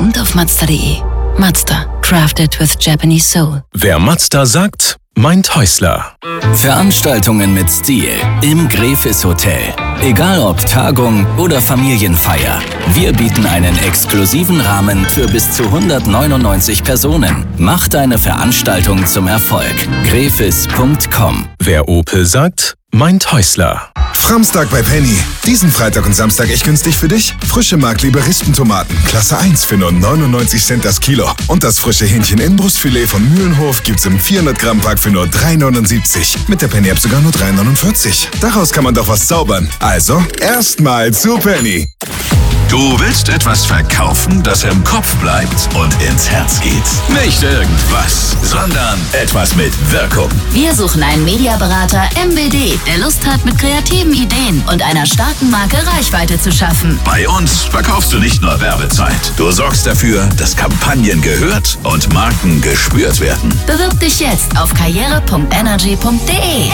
und auf Mazda.de. Mazda. Crafted with Japanese Soul. Wer Mazda sagt, meint Häusler. Veranstaltungen mit Stil im Grefis Hotel. Egal ob Tagung oder Familienfeier. Wir bieten einen exklusiven Rahmen für bis zu 199 Personen. Mach deine Veranstaltung zum Erfolg. grefis.com. Wer Opel sagt, meint Häusler. Framstag bei Penny. Diesen Freitag und Samstag echt günstig für dich. Frische Markliebe Rispentomaten, Klasse 1 für nur 99 Cent das Kilo. Und das frische Hähnchen Inbrustfilet von Mühlenhof gibt's im 400 Gramm Pack für nur 3,79. Mit der Penny App sogar nur 3,49. Daraus kann man doch was zaubern. Also, erstmal zu Penny. Du willst etwas verkaufen, das im Kopf bleibt und ins Herz geht. Nicht irgendwas, sondern etwas mit Wirkung. Wir suchen einen Mediaberater MBD, der Lust hat, mit kreativen Ideen und einer starken Marke Reichweite zu schaffen. Bei uns verkaufst du nicht nur Werbezeit. Du sorgst dafür, dass Kampagnen gehört und Marken gespürt werden. Bewirb dich jetzt auf karriere.energy.de.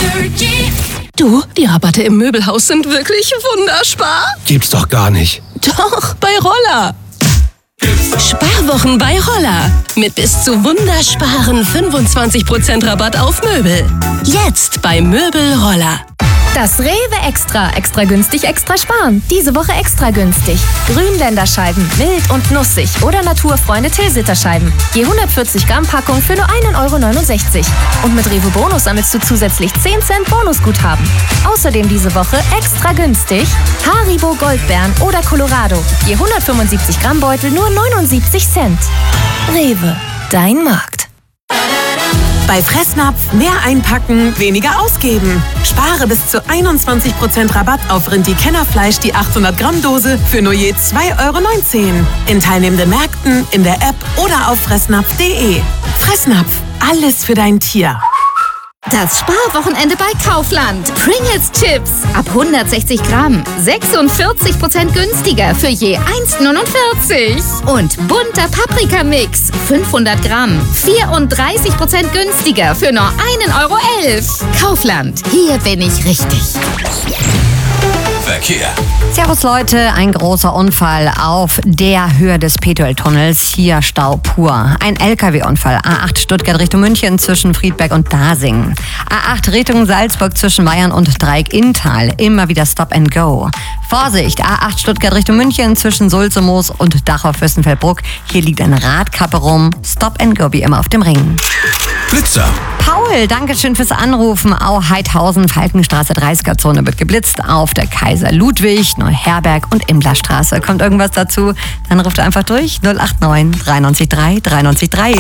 Du, die Rabatte im Möbelhaus sind wirklich wunderspar. Gibt's doch gar nicht. Doch, bei Roller. Sparwochen bei Roller. Mit bis zu wundersparen 25% Rabatt auf Möbel. Jetzt bei Möbel Roller. Das Rewe Extra. Extra günstig, extra sparen. Diese Woche extra günstig. Grünländerscheiben, mild und nussig oder Naturfreunde Tilsiterscheiben. Je 140 Gramm Packung für nur 1,69 €. Und mit Rewe Bonus sammelst du zusätzlich 10 Cent Bonusguthaben. Außerdem diese Woche extra günstig Haribo Goldbeeren oder Colorado. Je 175 Gramm Beutel nur 79 Cent. Rewe, dein Markt. Bei Fressnapf mehr einpacken, weniger ausgeben. Spare bis zu 21% Rabatt auf Rindi-Kennerfleisch die 800 Gramm Dose für nur je 2,19 €. In teilnehmenden Märkten, in der App oder auf fressnapf.de. Fressnapf, alles für dein Tier. Das Sparwochenende bei Kaufland. Pringles Chips ab 160 Gramm. 46% günstiger für je 1,49 €. Und bunter Paprikamix 500 Gramm. 34% günstiger für nur 1,11 €. Kaufland, hier bin ich richtig. Verkehr. Servus Leute, ein großer Unfall auf der Höhe des Petueltunnels. Hier Stau pur. Ein LKW-Unfall. A8 Stuttgart Richtung München zwischen Friedberg und Dasing. A8 Richtung Salzburg zwischen Bayern und Dreieck-Inntal. Immer wieder Stop and Go. Vorsicht, A8 Stuttgart Richtung München zwischen Sulzemoos und Dachau-Fürstenfeldbruck. Hier liegt eine Radkappe rum. Stop and Go wie immer auf dem Ring. Blitzer. Paul, danke schön fürs Anrufen. Au-Heidhausen, Falkenstraße, 30er-Zone wird geblitzt. Auf der Kaiser Ludwig, Neuherberg und Imblerstraße. Kommt irgendwas dazu? Dann ruft einfach durch 089 93 3 93 3.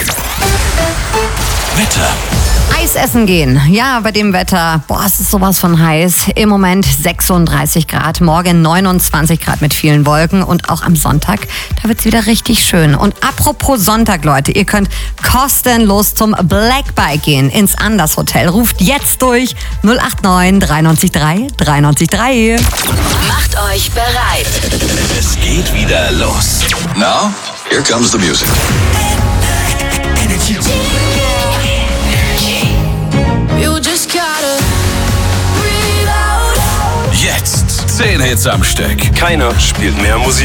Wetter. Eis essen gehen. Ja, bei dem Wetter, es ist sowas von heiß. Im Moment 36 Grad, morgen 29 Grad mit vielen Wolken und auch am Sonntag, da wird es wieder richtig schön. Und apropos Sonntag, Leute, ihr könnt kostenlos zum Black Bike gehen ins Anders Hotel. Ruft jetzt durch 089 93 3 93 3. Macht euch bereit. Es geht wieder los. Now, here comes the music. Jetzt 10 Hits am Stück. Keiner spielt mehr Musik.